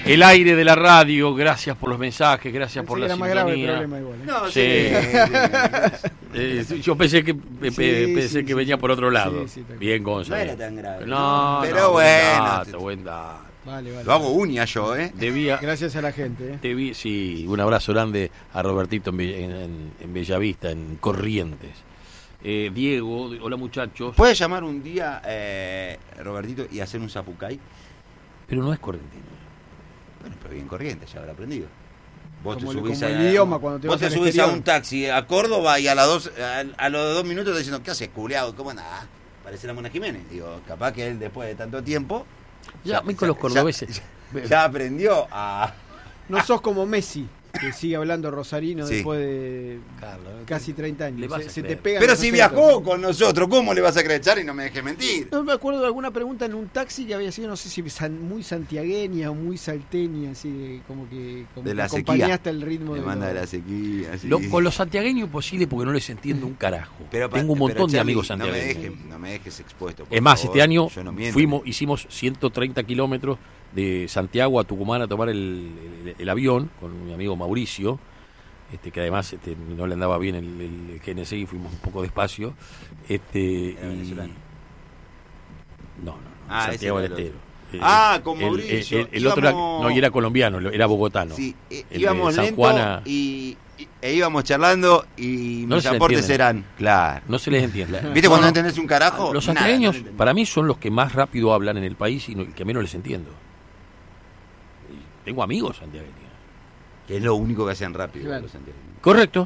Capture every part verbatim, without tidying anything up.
El aire de la radio, gracias por los mensajes, gracias por la era sintonía. más grave el problema igual, ¿eh? No, sí. sí. Eh, yo pensé que eh, Sí, pensé sí, que sí, venía sí. por otro lado. Sí, sí, tal Bien, No Gonzalo. era tan grave. No, pero no, bueno. Buen dato, buen dato. Vale, vale. Lo hago uña yo, ¿eh? Debía, Gracias a la gente, ¿eh? te vi, sí, un abrazo grande a Robertito en, Be- en, en- en Bellavista, en Corrientes. Eh, Diego, hola muchachos. ¿Puedes llamar un día, eh, Robertito, y hacer un zapucay? Pero no es correntino. Bueno, pero bien corriente, ya habrá aprendido. Vos Como te el- subís como a, el idioma cuando te vos vas te al subís a exterior. un taxi a Córdoba y a, las dos, a, a los dos minutos te diciendo, ¿qué haces, culeado? ¿Cómo andás? Parece la Mona Jiménez. Digo, capaz que él después de tanto tiempo... Ya, a mí con los cordobeses. Ya, ya aprendió a... No sos como Messi, que sigue hablando rosarino Sí. después de Carlos, casi treinta años. Le vas Se, a se te creer. pegan Pero los si acentos. viajó con nosotros, ¿cómo le vas a creer, Charly? No me dejes mentir. No me acuerdo de alguna pregunta en un taxi que había sido, no sé si san- muy santiagueña o muy salteña, así como que como De que la acompañaste el ritmo Me de manda los- de la sequía. Sí. Lo- con los santiagueños imposible porque no les entiendo un carajo. Pero pa- Tengo un montón pero, de Charly, amigos no me, santiagueños. dejes, no me dejes expuesto. por Es más, favor. este año Yo no miento. fuimos, hicimos ciento treinta kilómetros de Santiago a Tucumán a tomar el, el- el avión con mi amigo Mauricio, este, que además este, no le andaba bien el, el G N C y fuimos un poco despacio. Este, ¿Era y... venezolano? No, no, no, Ah, Santiago ese del era el Estero. Eh, Ah, con el- Mauricio. El, el- el otro era, Íbamos- no, y era colombiano, era bogotano. Sí, eh, El de íbamos San lento Juana- y, y- e íbamos charlando y No mis se le aportes entiende. eran, claro. No se les entiende. ¿Viste No, cuando no no. entendés un carajo? Los Nada, santiagueños, no entendés. para mí, son los que más rápido hablan en el país y, no- y que menos les entiendo. Y tengo amigos santiagueños. Que es lo único que hacen rápido Claro. los santiagueños. Correcto.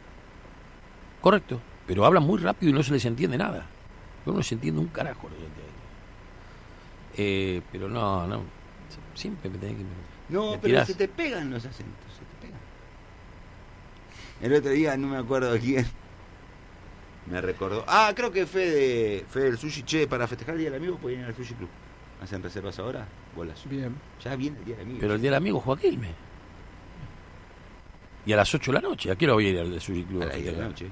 Correcto. Pero hablan muy rápido y no se les entiende nada. No les entiende un carajo los santiagueños. Eh, pero no, no. Siempre me tenés que... No, me pero tirás. se te pegan los acentos, se te pegan. El otro día, no me acuerdo de quién, me recordó. Ah, creo que Fede, Fede del Sushi. Che, para festejar el Día del Amigo pueden ir al Sushi Club. ¿Hacen reservas ahora? Bolas. Bien. Ya viene el Día del Amigo. Pero el día del amigo Joaquín me. Y a las ocho de la noche. ¿A qué hora voy a ir al Sushi Club? A a las diez de la festejar? noche.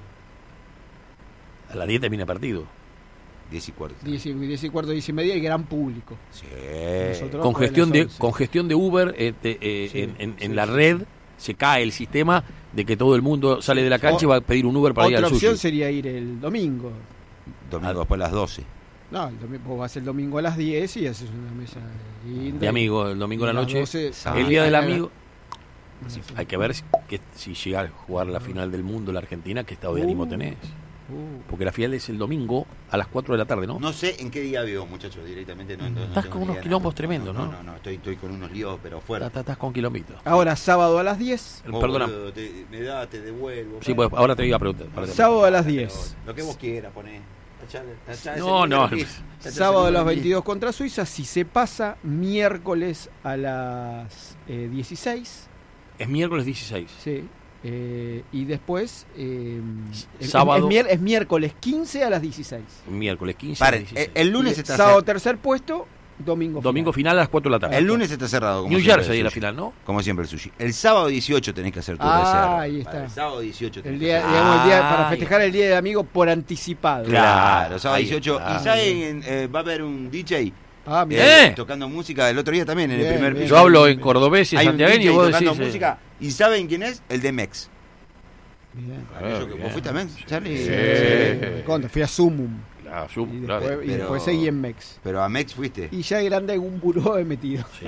A las diez termina partido. diez y cuarto. diez y, diez y cuarto, diez y media y gran público. Sí. Nosotros- Con Trabajo de gestión las de, once. con gestión de Uber este, eh, Sí, en, en- en sí, la sí, red sí. se cae el sistema de que todo el mundo sale de la cancha O- y va a pedir un Uber para ir Otra al opción sushi. sería ir el domingo. Domingo después a las doce. No, el domingo, vos vas el domingo a las diez y haces una mesa linda. De amigo, el domingo a la Y a las noche. doce, sábado. El día del ah, amigo. sí. Hay que ver si, que, si llega a jugar la final del mundo la Argentina, qué estado de ánimo Uh. tenés. Uh, Porque la final es el domingo a las cuatro de la tarde, ¿no? No sé en qué día vivo, muchachos, directamente. No, no, no Estás tengo con ni unos idea. quilombos No, tremendos, no, ¿no? No, no, estoy, estoy con unos líos, pero Estás, fuera. estás- estás con kilómetros. Ahora, sábado a las diez. Oh, Perdona. boludo, te- me da, te devuelvo. Sí, pues ahora te iba a preguntar. perdón. Sábado a las diez. Lo que vos quieras, poné. Tachale, tachale No, ese no. número aquí. Tachale ese Sábado a número las aquí. veintidós contra Suiza. Si se pasa, miércoles a las eh, dieciséis. Es miércoles dieciséis. Sí. Eh, y después. Eh, es- Sábado. Es, mier- es miércoles quince a las dieciséis. Miércoles quince. Paren, dieciséis. el, el Y lunes de- está sábado cerrado. tercer puesto, domingo Domingo final. final a las cuatro de la tarde. El lunes está cerrado. Como New siempre, Jersey el es la sushi. final, ¿no? Como siempre el sushi. El sábado dieciocho tenés que hacer tu Ah, reserva. ahí Para está. el sábado dieciocho tenés El que día, hacer- digamos, el día Ah, para festejar el día del amigo por anticipado. Claro, sábado Ahí dieciocho. está. Y saben, eh, va a haber un D J Ah, eh, mira. ¿Eh? tocando música el otro día también, en Bien, el primer bien. piso. Yo hablo en cordobés y en Hay un santiagueño y D J vos tocando decís... eh, música. ¿Y saben quién es? El de Mex. Bien. Aquello que- bien. ¿Vos fuiste a Mex, Charlie? Sí. Sí, contra, fui a Sumum Ah, sub- y claro. después, y pero- después seguí en Mex. Pero a Mex fuiste. Y ya de grande algún buró he metido. Sí.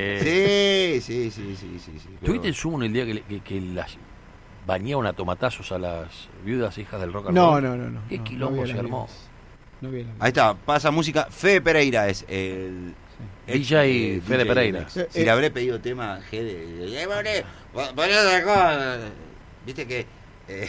Sí, sí, sí, sí, sí. sí, pero- ¿Tuviste el sumo en el día que, le- que, que las bañaban a tomatazos a las viudas hijas del rock and No, roll? no, no. no Qué no, quilombo no vi se las armó. viejas. No vi las Ahí está, pasa música. Fede Pereira es el... D J eh, Fede D J Pereira. de Mex. Eh, Si eh. le habré pedido tema G de... eh, poné, pon- poné otra cosa. Viste que... eh,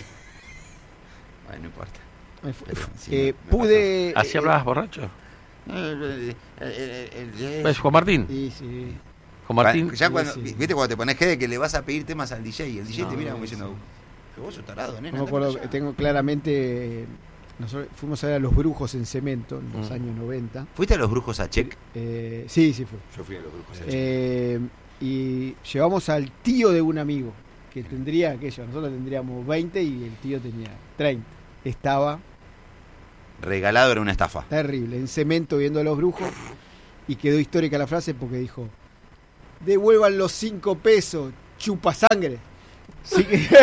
Bueno, no importa. Me fu- Pero sí, eh, me- me pude. ¿Así eh, hablabas borracho? Eh, eh, eh, eh, eh, ¿Ves, Juan Martín? Sí, sí. Juan Martín. Ya cuando, Sí, sí. viste cuando te pones G de que le vas a pedir temas al D J y el D J No, te mira como sí. diciendo, que vos sos tarado, nena. No me anda acuerdo, para allá". tengo claramente. eh, Nosotros fuimos a ver a los Brujos en Cemento en los Mm. años noventa. ¿Fuiste a los brujos a Check? Eh, sí, sí fue. Yo fui a los brujos a Check. Eh, y llevamos al tío de un amigo que tendría aquello. Nosotros tendríamos veinte y el tío tenía treinta. Estaba Regalado era una estafa. terrible, en Cemento viendo a los Brujos. Y quedó histórica la frase porque dijo: devuelvan los cinco pesos, chupa sangre. Sí,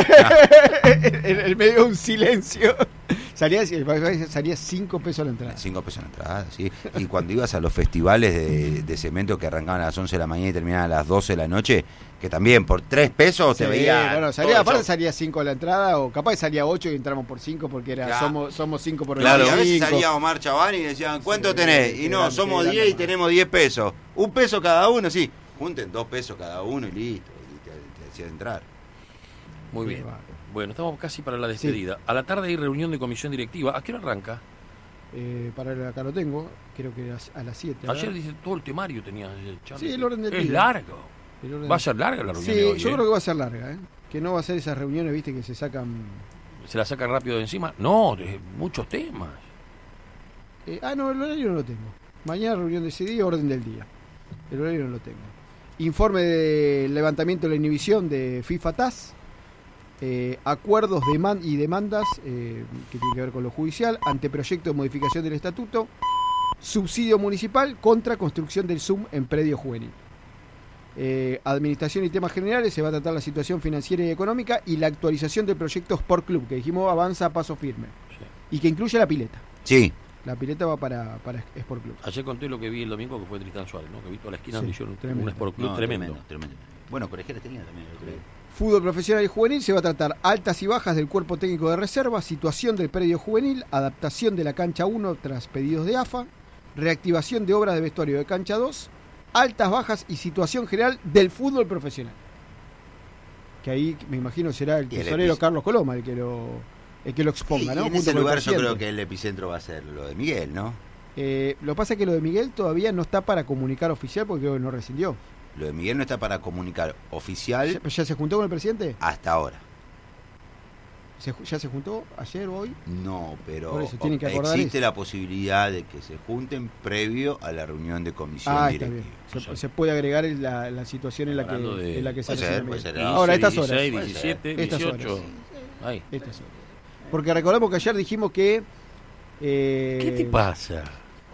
en el medio de un silencio. Salía, salía cinco pesos la entrada. Cinco pesos la entrada, sí. Y cuando ibas a los festivales de, de cemento que arrancaban a las once de la mañana y terminaban a las doce de la noche, que también por tres pesos sí, te veía. Bueno, salía, aparte salía cinco la entrada, o capaz salía ocho y entramos por cinco porque era claro. somos somos cinco por claro, veinticinco. A veces salía Omar Chavani y decían, ¿cuánto sí, tenés? Y no, grande, somos diez y tenemos diez pesos. Un peso cada uno, sí. Junten dos pesos cada uno y listo. Y te, te hacían entrar. Muy bien. Bueno, estamos casi para la despedida. Sí. A la tarde hay reunión de comisión directiva. ¿A qué hora arranca? Eh, para acá lo tengo, creo que a las siete. Ayer dice todo el temario tenía. Sí, el orden del día. Es largo. ¿Va a ser larga la reunión? Sí, de hoy, yo eh? creo que va a ser larga, ¿eh? Que no va a ser esas reuniones, viste, que se sacan... ¿Se la sacan rápido de encima? No, de muchos temas. Eh, ah, no, el horario no lo tengo. Mañana reunión de ese día, orden del día. El horario no lo tengo. Informe de levantamiento de la inhibición de FIFA T A S. Eh, acuerdos deman- y demandas eh, que tienen que ver con lo judicial, anteproyecto de modificación del estatuto, subsidio municipal contra construcción del S U M en predio juvenil. Eh, administración y temas generales, se va a tratar la situación financiera y económica y la actualización del proyecto Sport Club, que dijimos avanza a paso firme, sí. Y que incluye la pileta. Sí. La pileta va para, para Sport Club. Ayer conté lo que vi el domingo, que fue Tristán Suárez, ¿no? Que vi toda la esquina, sí, hicieron tremendo. un Sport Club no, tremendo. tremendo, tremendo. Bueno, Colegiales tenía también, lo creo. Fútbol profesional y juvenil, se va a tratar altas y bajas del cuerpo técnico de reserva, situación del predio juvenil, adaptación de la cancha uno tras pedidos de A F A, reactivación de obras de vestuario de cancha dos, altas, bajas y situación general del fútbol profesional. Que ahí me imagino será el tesorero Carlos Coloma el que lo, el que lo exponga, sí, ¿no? En ese lugar yo creo que el epicentro va a ser lo de Miguel, ¿no? Eh, lo que pasa es que lo de Miguel todavía no está para comunicar oficial porque no rescindió. Lo de Miguel no está para comunicar oficial. ¿Ya, ya se juntó con el presidente? Hasta ahora. ¿Se, ¿Ya se juntó ayer o hoy? No, pero Por eso, tienen que acordar existe eso. la posibilidad de que se junten previo a la reunión de comisión ah, directiva. Está bien. Se, se puede agregar la, la situación en la que, de, en la que se ser, puede ser, ahora estas horas. dieciséis, diecisiete, dieciocho. Ahí. Estas horas. Porque recordemos que ayer dijimos que... Eh, ¿Qué te pasa?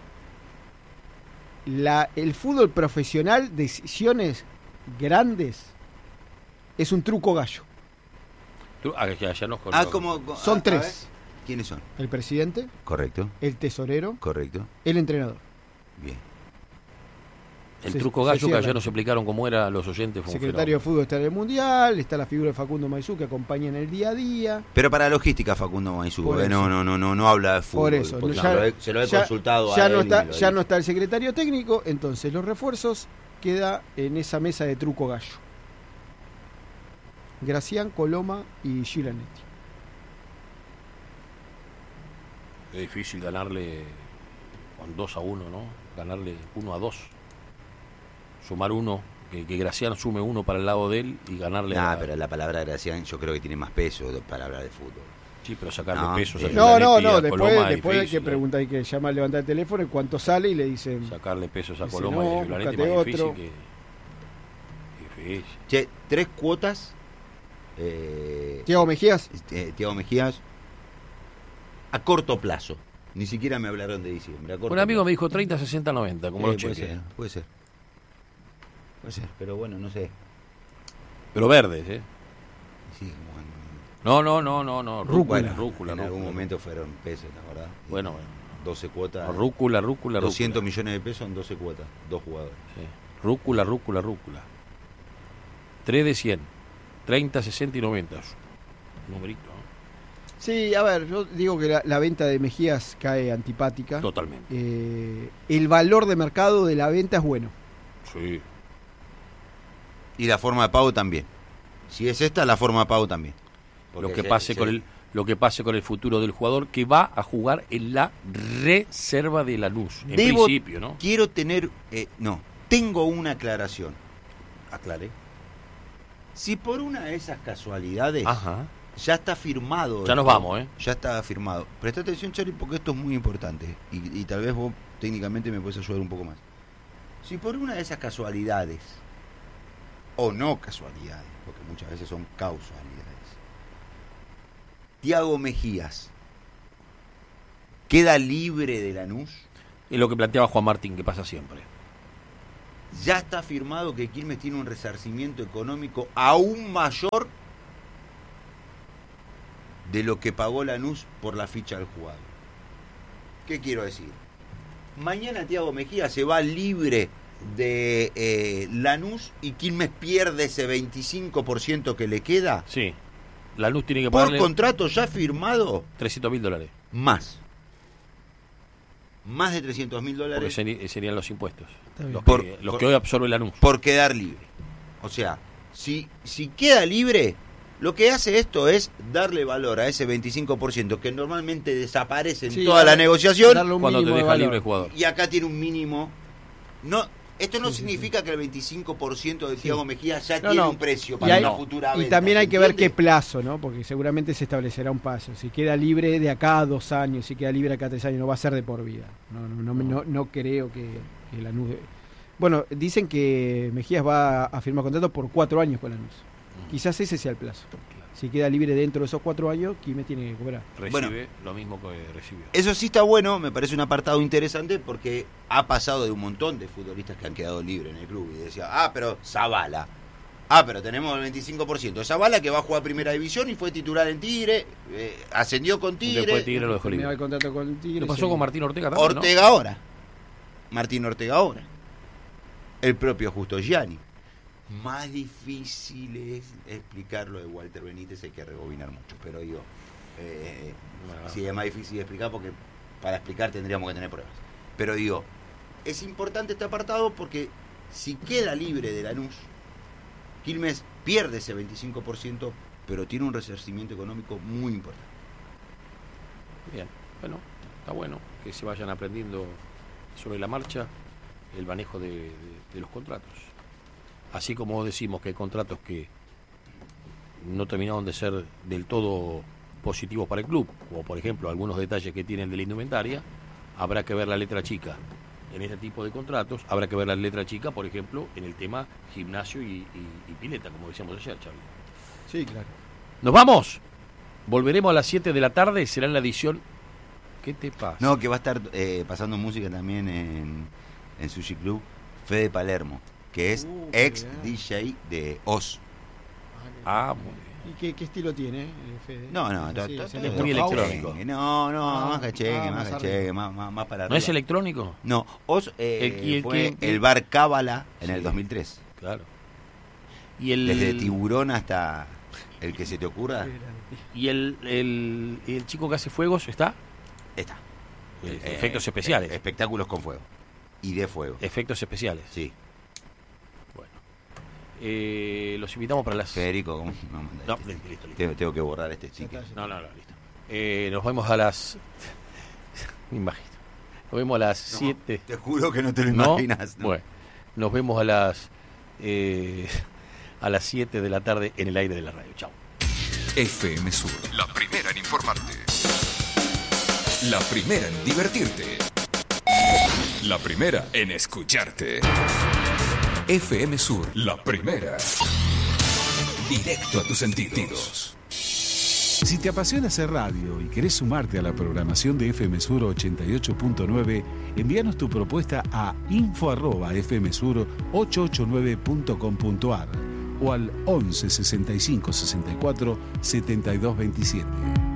La, el fútbol profesional, decisiones grandes, es un truco gallo. Ah, ya, ya nos ah, como, son ah, tres. ¿Quiénes son? El presidente. Correcto. El tesorero. Correcto. El entrenador. Bien. El se, truco gallo que ayer nos explicaron cómo era a los oyentes. El secretario de fútbol está en el Mundial, está la figura de Facundo Maizú que acompaña en el día a día. Pero para logística Facundo Maizú, eh, no, no, no, no, no habla de fútbol. Por eso, no, ya, se lo he, se lo he ya, consultado ya a no él está, lo ya no está el secretario técnico, entonces los refuerzos queda en esa mesa de truco gallo. Gracián, Coloma y Gilanetti. Es difícil ganarle con dos a uno, ¿no? Ganarle uno a dos. Sumar uno, que, que Gracián sume uno para el lado de él y ganarle. Nah, a... pero la palabra Gracián yo creo que tiene más peso para hablar de fútbol. Sí, pero sacarle no, pesos eh, a No, no, no, a después, Coloma después hay que difícil, preguntar, hay que llamar, levantar el teléfono y cuánto sale y le dicen. Sacarle pesos a dice, Coloma no, y a Gilanetti buscate más difícil otro. que. Difícil. Che, tres cuotas. Eh, Tiago Mejías. Eh, Tiago Mejías. A corto plazo. Ni siquiera me hablaron de diciembre. Un amigo plazo. me dijo treinta, sesenta, noventa, como eh, los puede cheques. ser, puede ser. Puede ser, pero bueno, no sé. Pero verdes, ¿eh? Sí, bueno, No, no, no, no, no. Rúcula. Rúcula, rúcula. en rúcula. algún momento fueron pesos, la verdad. Bueno, bueno. doce cuotas. No, rúcula, rúcula, doscientos rúcula. millones de pesos en doce cuotas. Dos jugadores. Sí. Rúcula, rúcula, rúcula. tres de cien. treinta, sesenta y noventa. Numerito, ¿no? Sí, a ver, yo digo que la, la venta de Mejías cae antipática. Totalmente. Eh, el valor de mercado de la venta es bueno. Sí. Y la forma de pago también. Si es esta, la forma de pago también. Lo Porque que se- pase se- con el lo que pase con el futuro del jugador que va a jugar en la reserva de Lanús, en Debo- principio, ¿no? Quiero tener... eh, no, tengo una aclaración. Aclaré. Si por una de esas casualidades Ajá. ya está firmado... Ya nos esto, vamos, ¿eh? Ya está firmado. Presta atención, Chari, porque esto es muy importante. Y, y tal vez vos técnicamente me puedes ayudar un poco más. Si por una de esas casualidades, o no casualidades, porque muchas veces son causalidades, Tiago Mejías queda libre de Lanús, Es lo que planteaba Juan Martín, que pasa siempre. ya está firmado que Quilmes tiene un resarcimiento económico aún mayor de lo que pagó Lanús por la ficha del jugador. ¿Qué quiero decir? Mañana Thiago Mejía se va libre de eh, Lanús y Quilmes pierde ese veinticinco por ciento que le queda. Sí. Lanús tiene que Por pagarle contrato ya firmado, trescientos mil dólares. más. Más de trescientos mil Porque dólares seri- serían los impuestos. bien. Los, Por- que, los por- que hoy absorbe Lanús. por quedar libre. O sea, si, si queda libre, lo que hace esto es darle valor a ese veinticinco por ciento que normalmente desaparece en Sí, toda la darle- negociación, darle un Cuando te mínimo de deja valor. libre el jugador. y acá tiene un mínimo. No, esto no Sí, sí, significa que el veinticinco por ciento de Sí. Thiago Mejía ya No, tiene no. un precio Y, para hay- una futura y venta. también hay ¿se que ver qué entiende? plazo, ¿no? Porque seguramente se establecerá un plazo. Si queda libre de acá a dos años, si queda libre acá a tres años, no va a ser de por vida. No, no, no, no, no creo que, que Lanús... Bueno, dicen que Mejías va a firmar contrato por cuatro años con Lanús. Quizás ese sea el plazo. Si queda libre dentro de esos cuatro años, Quilmes tiene que cobrar. Recibe Bueno. lo mismo que recibió. Eso sí está bueno, me parece un apartado interesante porque ha pasado de un montón de futbolistas que han quedado libres en el club y decía, ah, pero Zavala. Ah, pero tenemos el veinticinco por ciento. Zavala que va a jugar primera división y fue titular en Tigre, eh, ascendió con Tigre. Después Tigre lo dejó Terminaba libre. el contrato con Tigre. Lo pasó sí. con Martín Ortega también, ¿no? Ortega ahora. Martín Ortega ahora. El propio Justo Gianni. Más difícil es explicar lo de Walter Benítez, hay que rebobinar mucho, pero digo, eh, Bueno. sí, es más difícil de explicar porque para explicar tendríamos que tener pruebas. Pero digo, es importante este apartado porque si queda libre de Lanús, Quilmes pierde ese veinticinco por ciento, pero tiene un resarcimiento económico muy importante. Bien, bueno, está bueno que se vayan aprendiendo sobre la marcha el manejo de, de- de los contratos. Así como decimos que hay contratos que no terminaron de ser del todo positivos para el club, como por ejemplo algunos detalles que tienen de la indumentaria, habrá que ver la letra chica en este tipo de contratos, habrá que ver la letra chica, por ejemplo, en el tema gimnasio y, y- y pileta, como decíamos ayer, Xavi. Sí, claro. ¿Nos vamos? Volveremos a las siete de la tarde, será en la edición... ¿Qué te pasa? No, que va a estar eh, pasando música también en, en Sushi Club, Fede Palermo, que es Uh, qué ex bien. D J de Oz. Ah, muy bien. ¿Y qué, qué estilo tiene, eh, Fede? No, no, to- Sí, to- es to- electro muy house. electrónico. No, no, Ah, más cacheque, ah, más más cacheque, arriba. más, más, más para ¿No arriba. es electrónico? No, Oz eh, El- y el fue que- el bar Cábala en Sí. el dos mil tres. Claro. Y el, Desde Tiburón hasta el que se te ocurra, ¿Y el, el, el chico que hace fuegos está? está. Eh, Eh, efectos especiales. eh, espectáculos con fuego. Y de fuego. Efectos especiales. Sí. Bueno. Eh, los invitamos para las... Federico, ¿cómo? No, manda No, este. listo, listo, listo. Tengo, tengo que borrar este sticker. No, no, no, listo. Eh, nos vemos a las... Me imagino. Nos vemos a las siete. Te juro que no te lo ¿No? imaginas. ¿no? Bueno, nos vemos a las... Eh, a las siete de la tarde en el aire de la radio. Chao. F M Sur, la primera en informarte. La primera en divertirte. La primera en escucharte. F M Sur, la primera. Directo a tus sentidos. Si te apasiona hacer radio y querés sumarte a la programación de F M Sur ochenta y ocho punto nueve, envíanos tu propuesta a info arroba f m sur ochocientos ochenta y nueve punto com punto a r o al once sesenta y cinco sesenta y cuatro setenta y dos veintisiete.